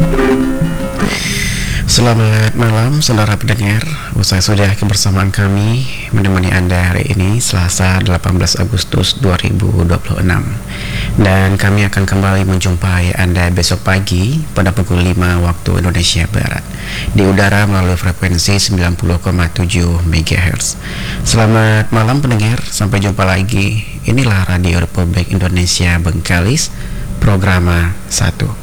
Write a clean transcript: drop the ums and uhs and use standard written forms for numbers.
Selamat malam saudara pendengar. Usai sudah kebersamaan kami menemani Anda hari ini Selasa 18 Agustus 2026. Dan kami akan kembali menjumpai Anda besok pagi pada pukul 5 waktu Indonesia Barat di udara melalui frekuensi 90,7 MHz. Selamat malam pendengar, sampai jumpa lagi. Inilah Radio Republik Indonesia Bengkalis, Programa 1.